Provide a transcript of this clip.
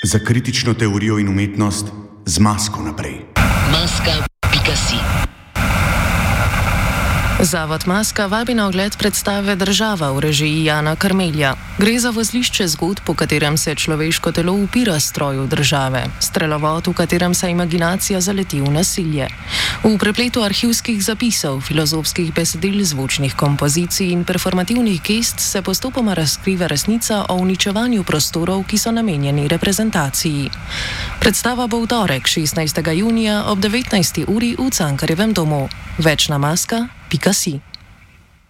Za kritično teorijo in umetnost z Masko naprej. Maska.si. Zavod Maska vabi na ogled predstave Država v režiji Jana Karmelja. Gre za vozlišče zgodb, po katerem se človeško telo upira stroju države, strelovod, v katerem se imaginacija zaleti v nasilje. V prepletu arhivskih zapisov, filozofskih besedil, zvočnih kompozicij in performativnih gest se postopoma razkriva resnica o uničevanju prostorov, ki so namenjeni reprezentaciji. Predstava bo v torek, 16. junija ob 19. uri v Cankarjevem domu. Več na Maska.si.